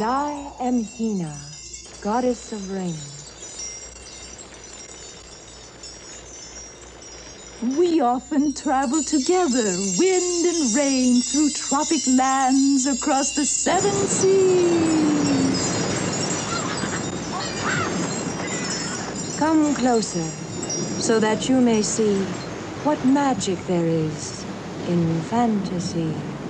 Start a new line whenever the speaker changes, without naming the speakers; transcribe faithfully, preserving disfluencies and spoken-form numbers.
I am Hina, goddess of rain.
We often travel together, wind and rain, through tropic lands across the seven seas.
Come closer, so that you may see what magic there is in fantasy.